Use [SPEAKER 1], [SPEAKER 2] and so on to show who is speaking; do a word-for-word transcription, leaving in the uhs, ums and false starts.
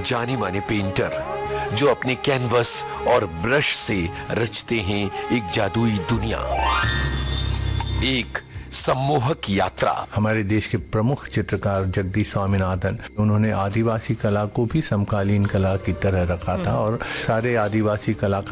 [SPEAKER 1] जाने माने पेंटर जो अपने कैनवस और ब्रश से रचते हैं एक जादुई दुनिया, एक सम्मोहक यात्रा।
[SPEAKER 2] हमारे देश के प्रमुख चित्रकार जगदीश स्वामीनाथन, उन्होंने आदिवासी कला को भी समकालीन कला की तरह रखा था और सारे आदिवासी कलाकार